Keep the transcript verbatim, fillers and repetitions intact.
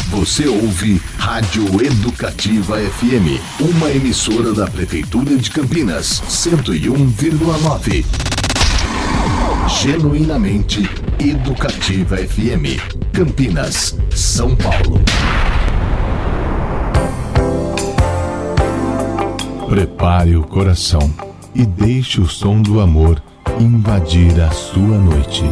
Você ouve Rádio Educativa F M, uma emissora da Prefeitura de Campinas, cento e um vírgula nove. Genuinamente Educativa F M, Campinas, São Paulo. Prepare o coração e deixe o som do amor invadir a sua noite.